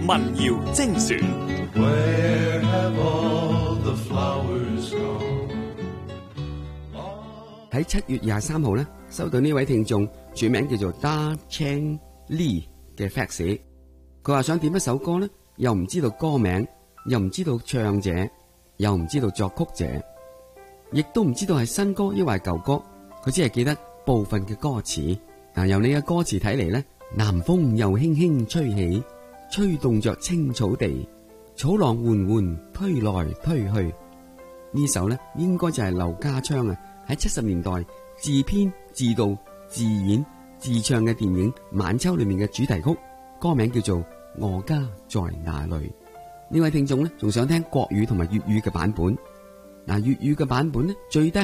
民謠精選。 Where have all the flowers gone? 喺7月23號咧，收到呢位聽眾署名叫做 Da Chang Lee 嘅 fax， 佢話想點一首歌咧，又唔知道歌名，又唔知道唱者，又唔知道作曲者，亦都唔知道係新歌抑或係舊歌，佢只係記得部分嘅歌詞。但由你嘅歌詞睇嚟咧，南風又輕輕吹起，吹動着青草地，草浪緩緩推來推去。呢首咧應該就係劉家昌啊喺70年代自編自導自演自唱嘅電影《晚秋》裏面嘅主題曲，歌名叫做《我家在哪裏》。呢位聽眾咧仲想聽國語同埋粵語嘅版本。嗱，粵語嘅版本咧最低